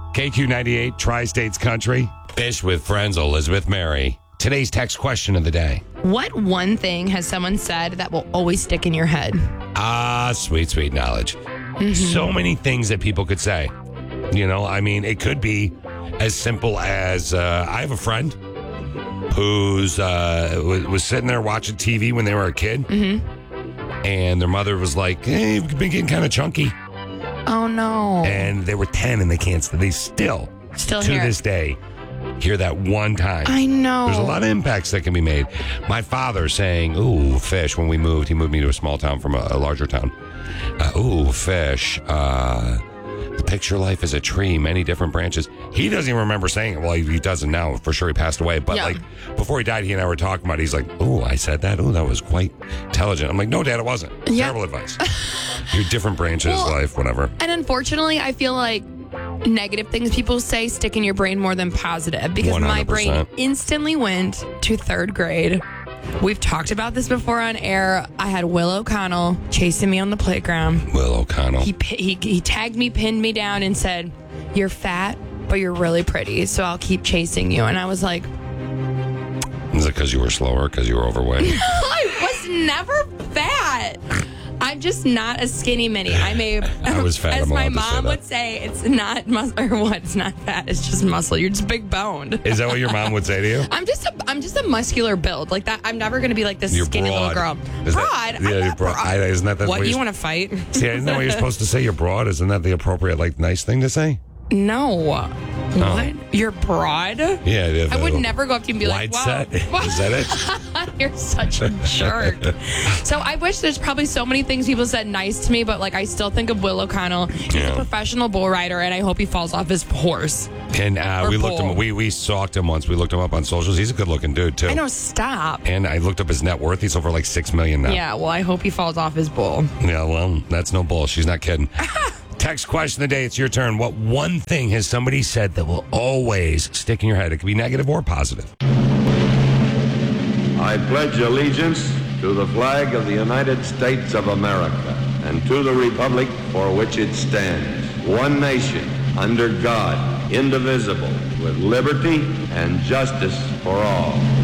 KQ98, Tri-States Country. Fish with Friends, Elizabeth Mary. Today's text question of the day. What one thing has someone said that will always stick in your head? Sweet, sweet knowledge. So many things that people could say. You know, I mean, it could be as simple as I have a friend who's was sitting there watching TV when they were a kid. And their mother was like, hey, you've been getting kind of chunky. Oh, no. And they were 10 and they still to hear this day, hear that one time. I know. There's a lot of impacts that can be made. My father saying, ooh, fish, when we moved. He moved me to a small town from a larger town. Ooh, fish. Picture life as a tree, many different branches. He doesn't even remember saying it. Well, he doesn't now. For sure, he passed away. But like before he died, he and I were talking about it. He's like, "Oh, I said that. Oh, that was quite intelligent." I'm like, "No, Dad, it wasn't. Terrible advice. Your different branches, life, whatever." And unfortunately, I feel like negative things people say stick in your brain more than positive because 100%. my brain instantly went to third grade. We've talked about this before on air. I had Will O'Connell chasing me on the playground. Will O'Connell. He tagged me, pinned me down, and said, "You're fat, but you're really pretty, so I'll keep chasing you." And I was like, Is it because you were slower? Because you were overweight? I was never fat. I'm just not a skinny mini. I was fat. As I'm my allowed to say mom that. would say, it's not muscle or what? It's not fat. It's just muscle. You're just big boned. Is that what your mom would say to you? I'm just a muscular build like that. I'm never going to be like this You're skinny broad. little girl. Is Broad. that- I'm yeah, not you're broad. broad. Isn't that what what you want to fight? See, isn't that what you're supposed to say? You're broad. Isn't that the appropriate, nice thing to say? No. What? You're broad? Yeah. I would never go up to you and be wide like, wow. set. Is that it? You're such a jerk. So I wish there's probably so many things people said nice to me, but I still think of Will O'Connell. He's a professional bull rider, and I hope he falls off his horse. And we looked bull. him. We stalked him once. We looked him up on socials. He's a good-looking dude too. I know, stop. And I looked up his net worth. He's over $6 million now. Yeah, well, I hope he falls off his bull. Yeah, well, that's no bull. She's not kidding. Text question of the day. It's your turn. What one thing has somebody said that will always stick in your head? It could be negative or positive. I pledge allegiance to the flag of the United States of America and to the republic for which it stands, one nation, under God, indivisible, with liberty and justice for all.